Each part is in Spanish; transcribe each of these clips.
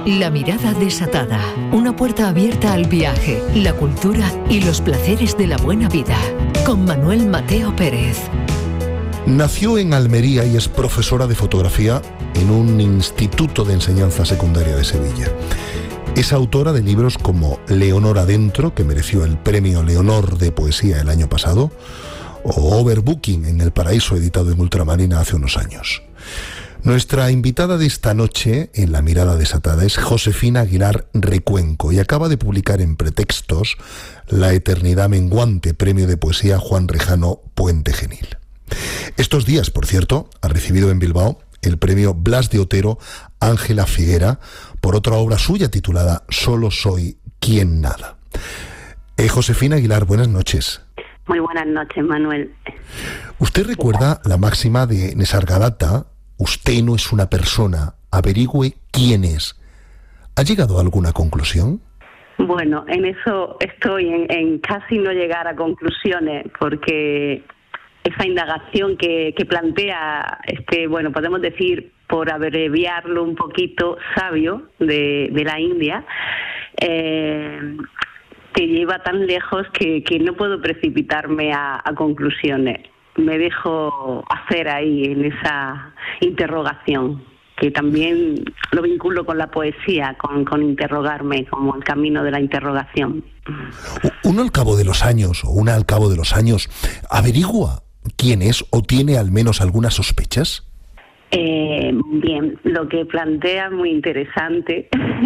La mirada desatada, una puerta abierta al viaje, la cultura y los placeres de la buena vida, con Manuel Mateo Pérez. Nació en Almería y es profesora de fotografía en un instituto de enseñanza secundaria de Sevilla. Es autora de libros como Leonor Adentro, que mereció el premio Leonor de poesía el año pasado, o Overbooking en El Paraíso, editado en Ultramarina hace unos años. Nuestra invitada de esta noche en La Mirada Desatada es Josefina Aguilar Recuenco y acaba de publicar en Pretextos La Eternidad Menguante, premio de poesía Juan Rejano Puente Genil. Estos días, por cierto, ha recibido en Bilbao el premio Blas de Otero Ángela Figuera por otra obra suya titulada Solo soy quien nada. Josefina Aguilar, buenas noches. Muy buenas noches, Manuel. ¿Usted recuerda la máxima de Nesargadatta? Usted no es una persona, averigüe quién es. ¿Ha llegado a alguna conclusión? Bueno, en eso estoy, en casi no llegar a conclusiones, porque esa indagación que plantea bueno, podemos decir, por abreviarlo un poquito, sabio de la India, te lleva tan lejos que no puedo precipitarme a conclusiones. Me dejo hacer ahí en esa interrogación, que también lo vinculo con la poesía, con interrogarme, como el camino de la interrogación. Uno al cabo de los años, o una al cabo de los años, ¿averigua quién es o tiene al menos algunas sospechas? Bien, lo que plantea es muy interesante.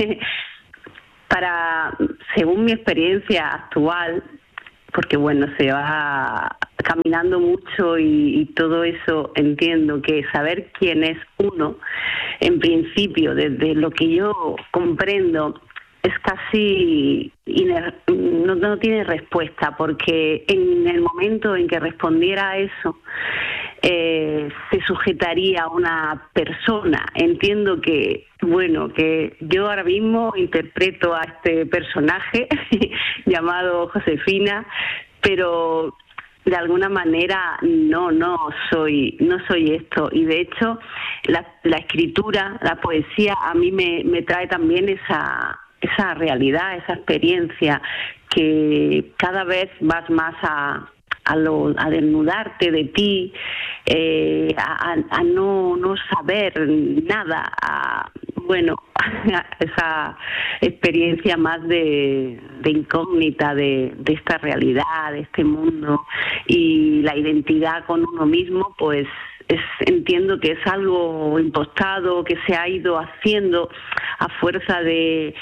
Según mi experiencia actual, porque bueno, se va caminando mucho y todo eso, entiendo que saber quién es uno, en principio, desde lo que yo comprendo, es casi no tiene respuesta, porque en el momento en que respondiera a eso, se sujetaría a una persona. Entiendo que, bueno, que yo ahora mismo interpreto a este personaje llamado Josefina, pero de alguna manera no soy esto. Y de hecho la escritura, la poesía, a mí me trae también esa realidad, esa experiencia, que cada vez vas más a desnudarte de ti, a no saber nada, esa experiencia más de incógnita de esta realidad, de este mundo, y la identidad con uno mismo, pues entiendo que es algo impostado, que se ha ido haciendo a fuerza de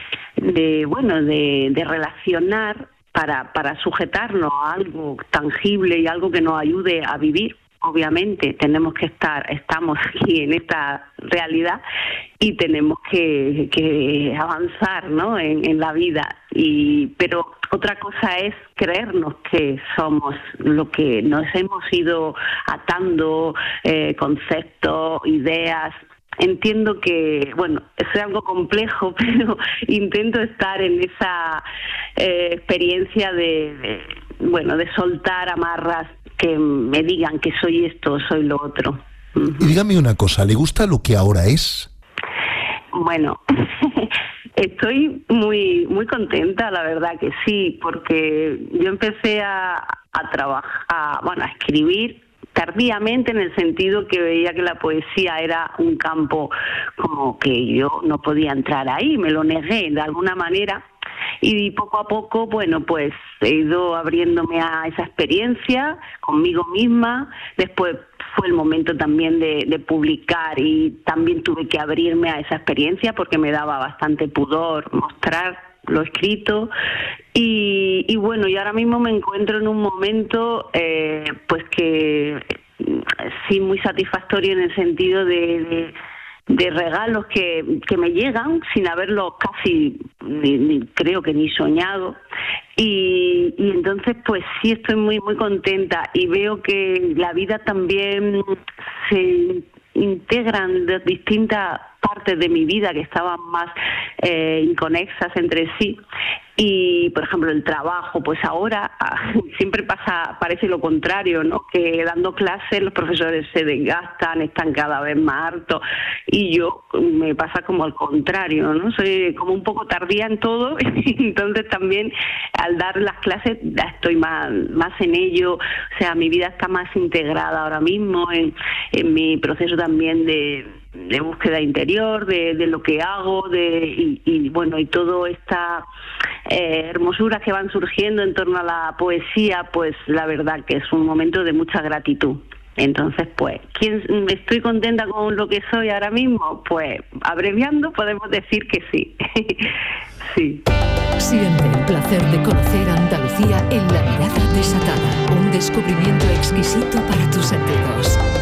relacionar para sujetarnos a algo tangible y algo que nos ayude a vivir. Obviamente estamos aquí en esta realidad y tenemos que avanzar, ¿no?, en la vida. Pero otra cosa es creernos que somos lo que nos hemos ido atando, conceptos, ideas. Entiendo que, bueno, es algo complejo, pero intento estar en esa experiencia de soltar amarras que me digan que soy esto o soy lo otro. Y dígame una cosa, ¿le gusta lo que ahora es? Bueno, estoy muy muy contenta, la verdad que sí, porque yo empecé a trabajar, a escribir tardíamente, en el sentido que veía que la poesía era un campo como que yo no podía entrar ahí, me lo negué de alguna manera, y poco a poco, bueno, pues he ido abriéndome a esa experiencia conmigo misma. Después fue el momento también de publicar, y también tuve que abrirme a esa experiencia porque me daba bastante pudor mostrar lo escrito, y bueno, y ahora mismo me encuentro en un momento pues que sí, muy satisfactorio, en el sentido de regalos que me llegan sin haberlo casi creo que ni soñado, y entonces pues sí, estoy muy muy contenta, y veo que la vida también se integran de distintas partes de mi vida que estaban más inconexas entre sí, Y, por ejemplo, el trabajo, pues ahora siempre parece lo contrario, ¿no? Que dando clases los profesores se desgastan, están cada vez más hartos, y yo me pasa como al contrario, ¿no? Soy como un poco tardía en todo, entonces también al dar las clases ya estoy más en ello, o sea, mi vida está más integrada ahora mismo en mi proceso también de búsqueda interior, de lo que hago, y bueno, y toda esta hermosuras que van surgiendo en torno a la poesía, pues la verdad que es un momento de mucha gratitud. Entonces, pues, ¿estoy contenta con lo que soy ahora mismo? Pues, abreviando, podemos decir que sí. Sí. Siente el placer de conocer Andalucía en La Mirada Desatada, un descubrimiento exquisito para tus sentidos.